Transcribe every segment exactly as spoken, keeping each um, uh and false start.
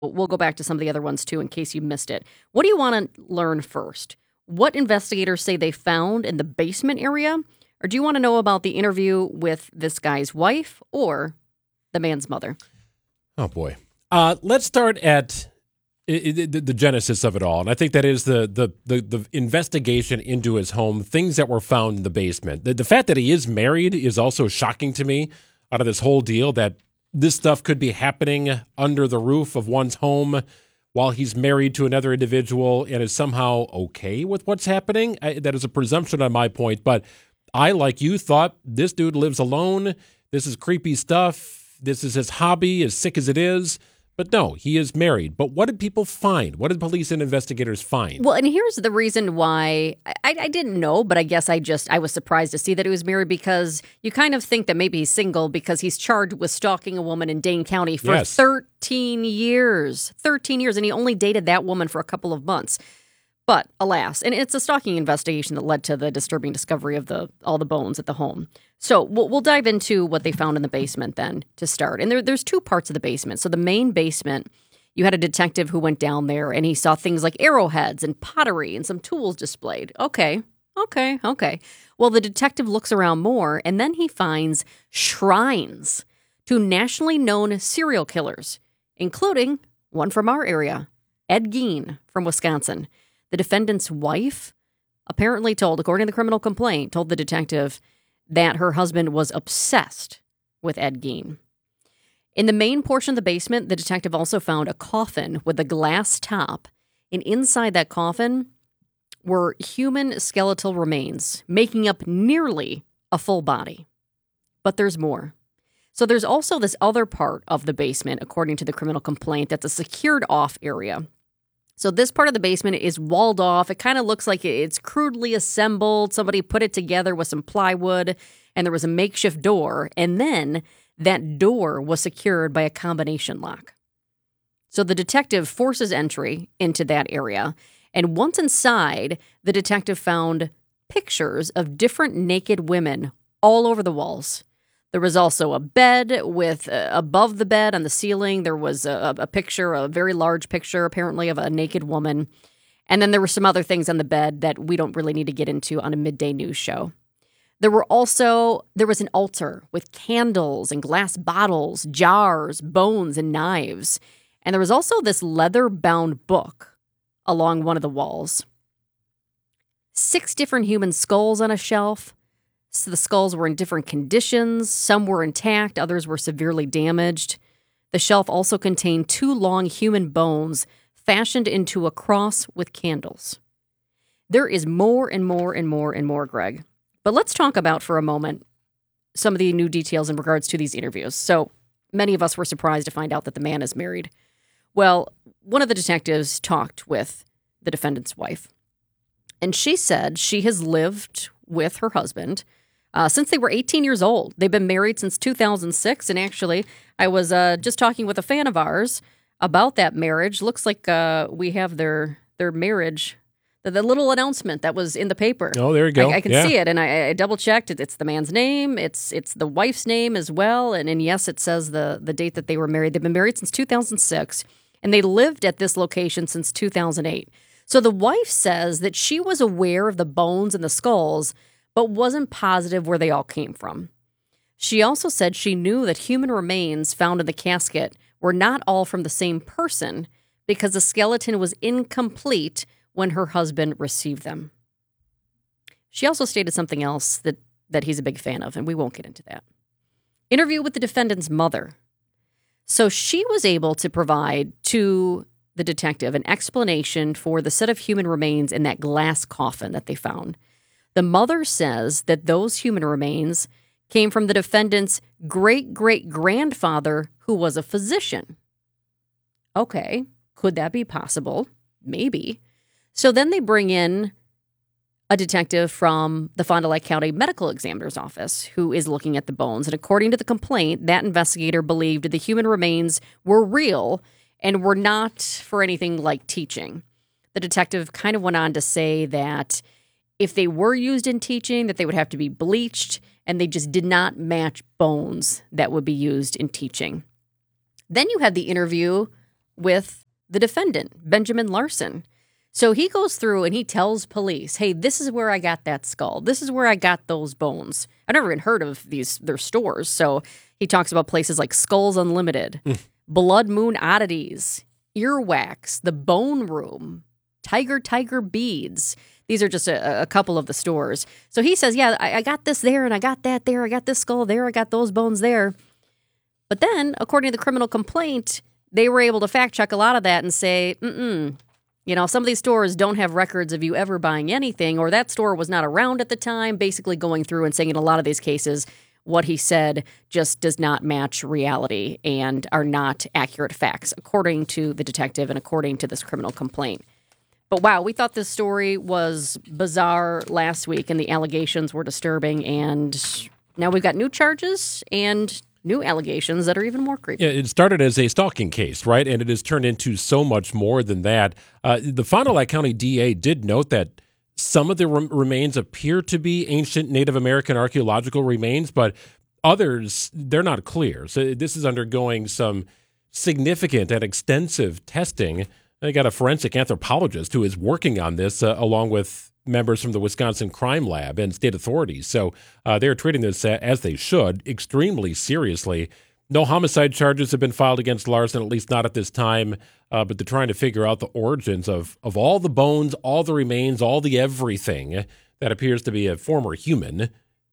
We'll go back to some of the other ones, too, in case you missed it. What do you want to learn first? What investigators say they found in the basement area? Or do you want to know about the interview with this guy's wife or the man's mother? Oh, boy. Uh, let's start at it, it, the, the genesis of it all. And I think that is the, the the the investigation into his home, things that were found in the basement. The, the fact that he is married is also shocking to me out of this whole deal, that this stuff could be happening under the roof of one's home while he's married to another individual and is somehow okay with what's happening. I, that is a presumption on my point. But I, like you, thought this dude lives alone. This is creepy stuff. This is his hobby, as sick as it is. But no, he is married. But what did people find? What did police and investigators find? Well, and here's the reason why I, I didn't know, but I guess I just I was surprised to see that he was married, because you kind of think that maybe he's single because he's charged with stalking a woman in Dane County for Yes. thirteen years. thirteen years, and he only dated that woman for a couple of months. But alas, and it's a stalking investigation that led to the disturbing discovery of the all the bones at the home. So we'll, we'll dive into what they found in the basement then to start. And there, there's two parts of the basement. So the main basement, you had a detective who went down there and he saw things like arrowheads and pottery and some tools displayed. Okay, okay, okay. Well, the detective looks around more and then he finds shrines to nationally known serial killers, including one from our area, Ed Gein from Wisconsin. The defendant's wife apparently told, according to the criminal complaint, told the detective that her husband was obsessed with Ed Gein. In the main portion of the basement, the detective also found a coffin with a glass top, and inside that coffin were human skeletal remains, making up nearly a full body. But there's more. So there's also this other part of the basement, according to the criminal complaint, that's a secured off area. So this part of the basement is walled off. It kind of looks like it's crudely assembled. Somebody put it together with some plywood, and there was a makeshift door. And then that door was secured by a combination lock. So the detective forces entry into that area. And once inside, the detective found pictures of different naked women all over the walls. There was also a bed with, uh, above the bed on the ceiling, there was a, a picture, a very large picture, apparently, of a naked woman. And then there were some other things on the bed that we don't really need to get into on a midday news show. There were also, there was an altar with candles and glass bottles, jars, bones, and knives. And there was also this leather-bound book along one of the walls. Six different human skulls on a shelf. So the skulls were in different conditions. Some were intact, others were severely damaged. The shelf also contained two long human bones fashioned into a cross with candles. There is more and more and more and more, Greg. But let's talk about for a moment some of the new details in regards to these interviews. So many of us were surprised to find out that the man is married. Well, one of the detectives talked with the defendant's wife, and she said she has lived with her husband Uh, since they were eighteen years old. They've been married since two thousand six. And actually, I was uh, just talking with a fan of ours about that marriage. Looks like uh, we have their their marriage, the, the little announcement that was in the paper. Oh, there you go. I, I can yeah. see it. And I, I double checked. It, it's the man's name. It's it's the wife's name as well. And, and yes, it says the, the date that they were married. They've been married since two thousand six. And they lived at this location since two thousand eight. So the wife says that she was aware of the bones and the skulls, but wasn't positive where they all came from. She also said she knew that human remains found in the casket were not all from the same person because the skeleton was incomplete when her husband received them. She also stated something else that, that he's a big fan of, and we won't get into that. Interview with the defendant's mother. So she was able to provide to the detective an explanation for the set of human remains in that glass coffin that they found. The mother says that those human remains came from the defendant's great-great-grandfather, who was a physician. Okay, could that be possible? Maybe. So then they bring in a detective from the Fond du Lac County Medical Examiner's Office who is looking at the bones. And according to the complaint, that investigator believed the human remains were real and were not for anything like teaching. The detective kind of went on to say that if they were used in teaching, that they would have to be bleached, and they just did not match bones that would be used in teaching. Then you had the interview with the defendant, Benjamin Larson. So he goes through and he tells police, hey, this is where I got that skull. This is where I got those bones. I've never even heard of these their stores. So he talks about places like Skulls Unlimited, mm. Blood Moon Oddities, Earwax, The Bone Room, Tiger Tiger Beads. These are just a, a couple of the stores. So he says, yeah, I, I got this there and I got that there. I got this skull there. I got those bones there. But then, according to the criminal complaint, they were able to fact check a lot of that and say, mm-mm. You know, some of these stores don't have records of you ever buying anything, or that store was not around at the time, basically going through and saying in a lot of these cases, what he said just does not match reality and are not accurate facts, according to the detective and according to this criminal complaint. But wow, we thought this story was bizarre last week and the allegations were disturbing, and now we've got new charges and new allegations that are even more creepy. Yeah, it started as a stalking case, right? And it has turned into so much more than that. Uh, the Fond du Lac County D A did note that some of the rem- remains appear to be ancient Native American archaeological remains, but others, they're not clear. So this is undergoing some significant and extensive testing. They got a forensic anthropologist who is working on this uh, along with members from the Wisconsin Crime Lab and state authorities. So uh, they're treating this, uh, as they should, extremely seriously. No homicide charges have been filed against Larson, at least not at this time, uh, but they're trying to figure out the origins of, of all the bones, all the remains, all the everything that appears to be a former human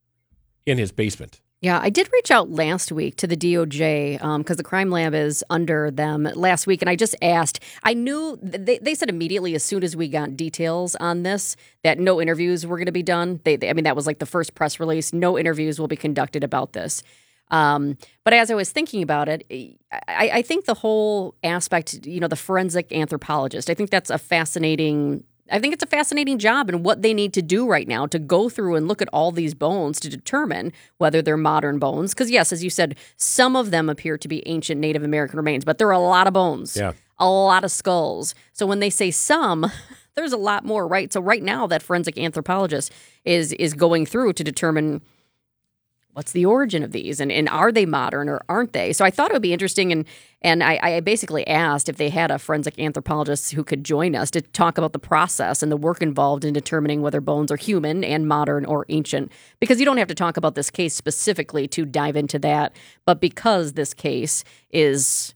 in his basement. Yeah, I did reach out last week to the D O J because um, the crime lab is under them last week. And I just asked, I knew they, they said immediately as soon as we got details on this that no interviews were going to be done. They, they, I mean, that was like the first press release. No interviews will be conducted about this. Um, but as I was thinking about it, I, I think the whole aspect, you know, the forensic anthropologist, I think that's a fascinating I think it's a fascinating job and what they need to do right now to go through and look at all these bones to determine whether they're modern bones. Because, yes, as you said, some of them appear to be ancient Native American remains, but there are a lot of bones, yeah. a lot of skulls. So when they say some, there's a lot more, right? So right now that forensic anthropologist is is going through to determine what's the origin of these and, and are they modern or aren't they? So I thought it would be interesting. And and I, I basically asked if they had a forensic anthropologist who could join us to talk about the process and the work involved in determining whether bones are human and modern or ancient. Because you don't have to talk about this case specifically to dive into that. But because this case is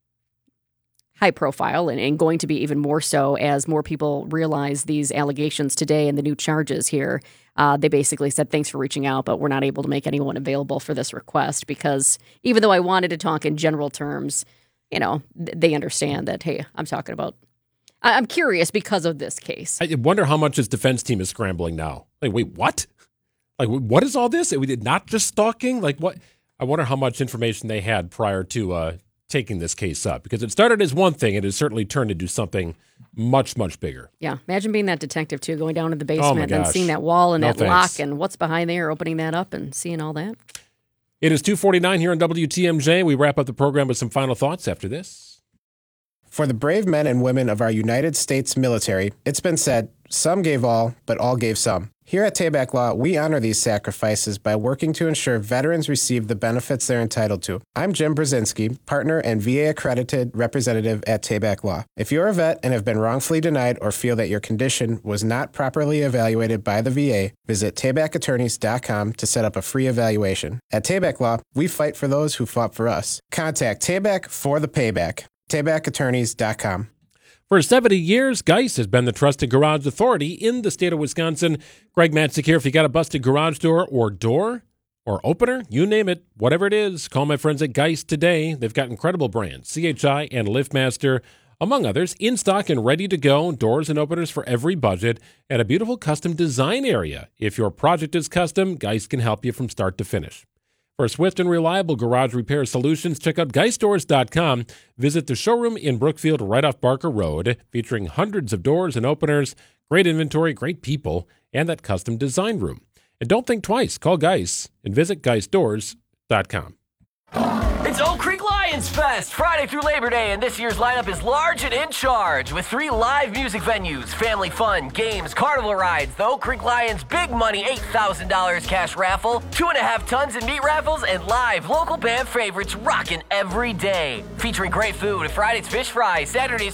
high profile and, and going to be even more so as more people realize these allegations today and the new charges here, Uh, they basically said, thanks for reaching out, but we're not able to make anyone available for this request because even though I wanted to talk in general terms, you know, th- they understand that, hey, I'm talking about, I- I'm curious because of this case. I wonder how much his defense team is scrambling now. Like, wait, what? Like, what is all this? We did not just stalking? Like, what? I wonder how much information they had prior to uh, taking this case up because it started as one thing and it has certainly turned into something much, much bigger. Yeah. Imagine being that detective, too, going down to the Oh, my basement and gosh. seeing that wall and No that thanks. lock and what's behind there, opening that up and seeing all that. It is two forty-nine here on W T M J. We wrap up the program with some final thoughts after this. For the brave men and women of our United States military, it's been said, some gave all, but all gave some. Here at Tabak Law, we honor these sacrifices by working to ensure veterans receive the benefits they're entitled to. I'm Jim Brzezinski, partner and V A-accredited representative at Tabak Law. If you're a vet and have been wrongfully denied or feel that your condition was not properly evaluated by the V A, visit tabac attorneys dot com to set up a free evaluation. At Tabak Law, we fight for those who fought for us. Contact Tabak for the payback. tabac attorneys dot com. For seventy years, Geist has been the trusted garage authority in the state of Wisconsin. Greg Matzik here. If you got a busted garage door or door or opener, you name it, whatever it is, call my friends at Geist today. They've got incredible brands, C H I and LiftMaster, among others, in stock and ready to go, doors and openers for every budget, and a beautiful custom design area. If your project is custom, Geist can help you from start to finish. For swift and reliable garage repair solutions, check out geist doors dot com. Visit the showroom in Brookfield right off Barker Road, featuring hundreds of doors and openers, great inventory, great people, and that custom design room. And don't think twice. Call Geist and visit geist doors dot com. It's Oak Creek Lions Fest, Friday through Labor Day, and this year's lineup is large and in charge with three live music venues, family fun, games, carnival rides, the Oak Creek Lions Big Money eight thousand dollars cash raffle, two and a half tons in meat raffles, and live local band favorites rocking every day. Featuring great food, Friday's fish fry, Saturday's